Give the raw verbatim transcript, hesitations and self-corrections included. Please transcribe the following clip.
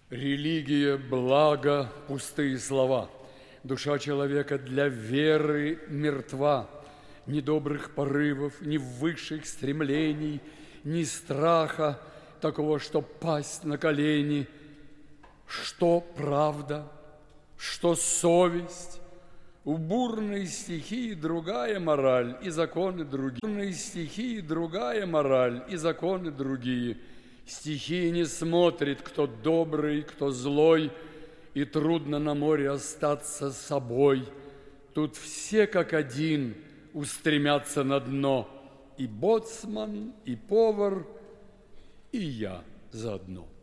Религия, благо, пустые слова. Душа человека для веры мертва. Ни добрых порывов, ни высших стремлений, ни страха такого, что пасть на колени. Что правда, что совесть? У бурной стихии другая мораль и законы другие. У бурной стихии другая мораль и законы другие. Стихия не смотрит, кто добрый, кто злой, и трудно на море остаться собой. Тут все как один устремятся на дно, и боцман, и повар, и я заодно.